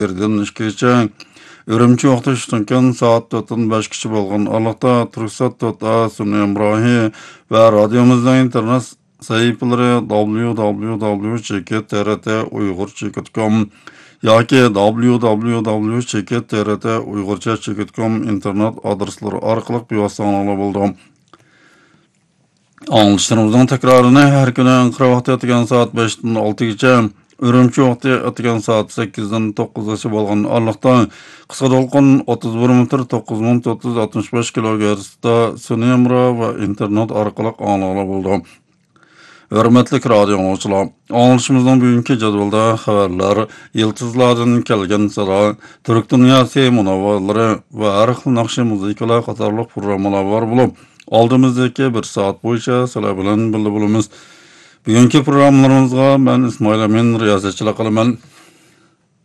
Birden işkiçe Ürümçi vaqti iştinken saat 5 kişi bolğan Allah'ta Türksat Tota Sunni Emrahi ve radyomuzda internet sayfaları www.trt-uygurcha.com yoki www.trt-uygurcha.com internet adreslari orqali bevositali bo'ldi. Anlaşılışımızın tekrarını her günü Ankara vakti etigen saat 5'den 6'gacha, Ürümçi vakti etigen saat 8'den 9'gacha bolğan arlıqda qısqa dolqun 31 metr 9465 kHz'da Sunni Emra ve internet arqali anlalı boldu. Hörmetli radio dinləyicilər, anlaşılışımızın bugünkü jadvalda xəbərlər, yıldızlardan kelgan sada, Türk dünyası munavvarları ve hər xil naqshi muzikalar qatarlıq programmalar var bulub, aldığımızdaki bir saat boyunca sizler bilen birlikte bulunuz. Bugünkü programlarımızga ben İsmail Amin riyasetçilik qilaman.